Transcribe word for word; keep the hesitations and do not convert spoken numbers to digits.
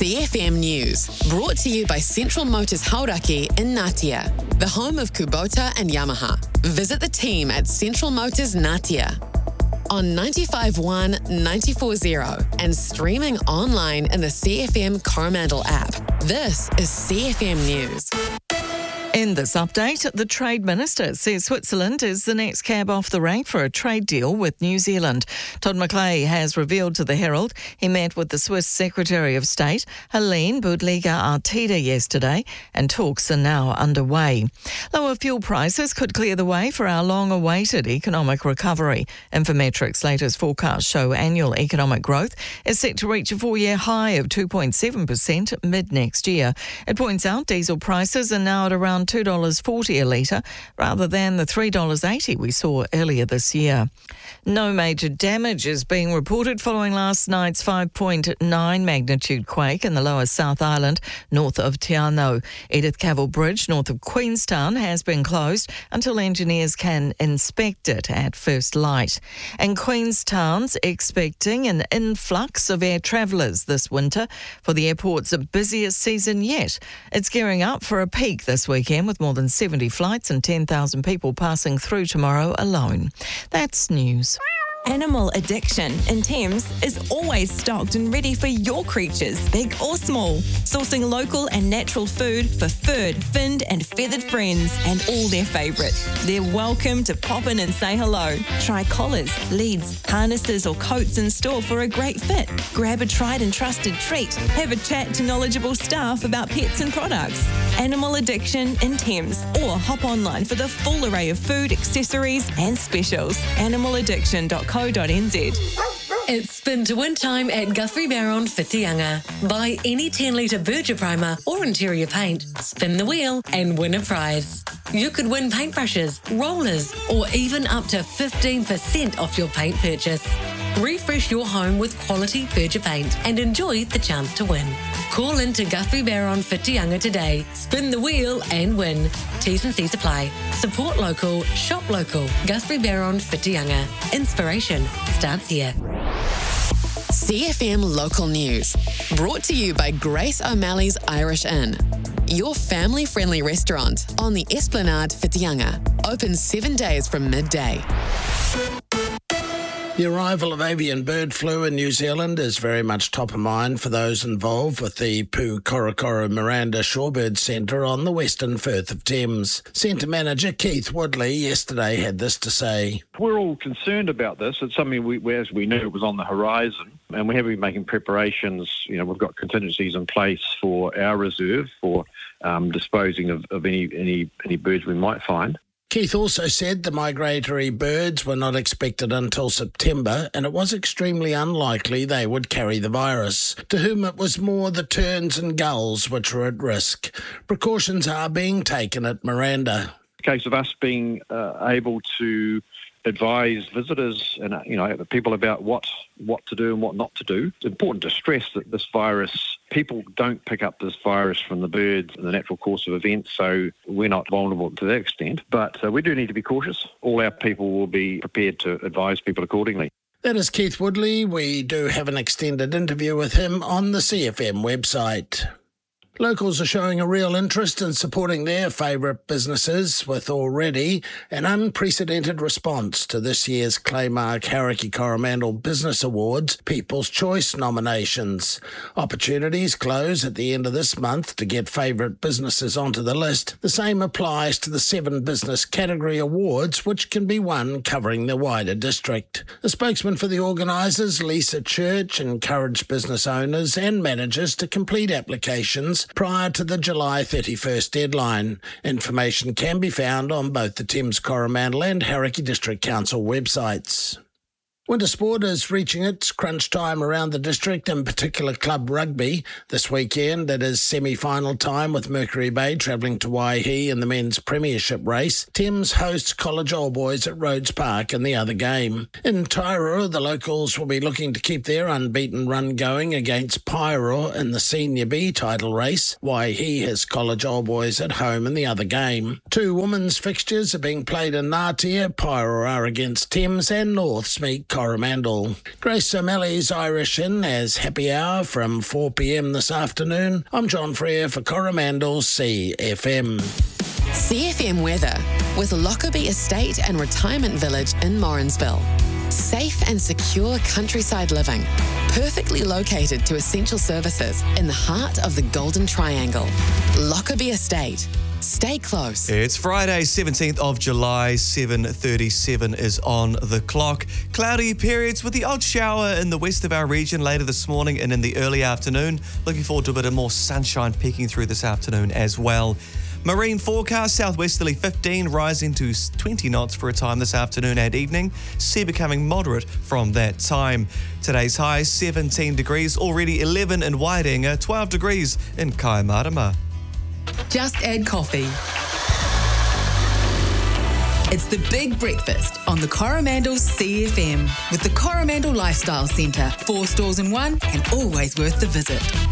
C F M News, brought to you by Central Motors Hauraki in Ngatea, the home of Kubota and Yamaha. Visit the team at Central Motors Ngatea on ninety-five point one, ninety-four point zero and streaming online in the C F M Coromandel app. This is C F M News. In this update, the Trade Minister says Switzerland is the next cab off the rank for a trade deal with New Zealand. Todd McClay has revealed to the Herald he met with the Swiss Secretary of State, Helene Boudliga-Artida, yesterday, and talks are now underway. Lower fuel prices could clear the way for our long-awaited economic recovery. Infometrics' latest forecasts show annual economic growth is set to reach a four-year high of two point seven percent mid-next year. It points out diesel prices are now at around two dollars forty a litre rather than the three dollars eighty we saw earlier this year. No major damage is being reported following last night's five point nine magnitude quake in the lower South Island north of Te Anau. Edith Cavell Bridge north of Queenstown has been closed until engineers can inspect it at first light. And Queenstown's expecting an influx of air travellers this winter for the airport's busiest season yet. It's gearing up for a peak this weekend with more than seventy flights and ten thousand people passing through tomorrow alone. That's news. Animal Addiction in Thames is always stocked and ready for your creatures, big or small. Sourcing local and natural food for furred, finned and feathered friends and all their favourites. They're welcome to pop in and say hello. Try collars, leads, harnesses or coats in store for a great fit. Grab a tried and trusted treat. Have a chat to knowledgeable staff about pets and products. Animal Addiction in Thames, or hop online for the full array of food, accessories and specials. animal addiction dot com. It's spin to win time at Guthrie Barron Whitianga. Buy any ten litre Berger primer or interior paint, spin the wheel and win a prize. You could win paintbrushes, rollers or even up to fifteen percent off your paint purchase. Refresh your home with quality Berger paint and enjoy the chance to win. Call in to Guthrie Barron Whitianga today. Spin the wheel and win. T's and C's apply. Support local, shop local. Guthrie Barron Whitianga. Inspiration starts here. C F M Local News, brought to you by Grace O'Malley's Irish Inn, your family-friendly restaurant on the Esplanade Whitianga. Open seven days from midday. The arrival of avian bird flu in New Zealand is very much top of mind for those involved with the Pukorokoro Miranda Shorebird Centre on the western Firth of Thames. Centre Manager Keith Woodley yesterday had this to say. We're all concerned about this. It's something we, as we knew, it was on the horizon, and we have been making preparations. You know, we've got contingencies in place for our reserve for um, disposing of, of any, any, any birds we might find. Keith also said the migratory birds were not expected until September, and it was extremely unlikely they would carry the virus. To whom it was more the terns and gulls which were at risk. Precautions are being taken at Miranda. A case of us being uh, able to advise visitors and you know people about what what to do and what not to do. It's important to stress that this virus, people don't pick up this virus from the birds in the natural course of events, so we're not vulnerable to that extent. But uh, we do need to be cautious. All our people will be prepared to advise people accordingly. That is Keith Woodley. We do have an extended interview with him on the C F M website. Locals are showing a real interest in supporting their favourite businesses with already an unprecedented response to this year's Claymark Hauraki Coromandel Business Awards People's Choice nominations. Opportunities close at the end of this month to get favourite businesses onto the list. The same applies to the seven business category awards which can be won covering the wider district. The spokesman for the organisers, Lisa Church, encouraged business owners and managers to complete applications prior to the July thirty-first deadline. Information can be found on both the Thames Coromandel and Hauraki District Council websites. Winter sport is reaching its crunch time around the district, in particular club rugby. This weekend it is semi-final time with Mercury Bay travelling to Waihi in the men's premiership race. Thames hosts College All Boys at Rhodes Park in the other game. In Tairua, the locals will be looking to keep their unbeaten run going against Paeroa in the Senior B title race. Waihi has College All Boys at home in the other game. Two women's fixtures are being played in Ngatea. Paeroa are against Thames and Norths meet Coromandel. Grace O'Malley's Irish Inn as happy hour from four p.m. this afternoon. I'm John Freer for Coromandel C F M. C F M weather with Lockerbie Estate and Retirement Village in Morrinsville. Safe and secure countryside living, perfectly located to essential services in the heart of the Golden Triangle. Lockerbie Estate. Stay close. It's Friday, seventeenth of July, seven thirty-seven is on the clock. Cloudy periods with the odd shower in the west of our region later this morning and in the early afternoon. Looking forward to a bit of more sunshine peeking through this afternoon as well. Marine forecast, southwesterly fifteen, rising to twenty knots for a time this afternoon and evening. Sea becoming moderate from that time. Today's high, seventeen degrees, already eleven in Wairinga, twelve degrees in Kaimarama. Just add coffee. It's the Big Breakfast on the Coromandel C F M with the Coromandel Lifestyle Centre. Four stores in one and always worth the visit.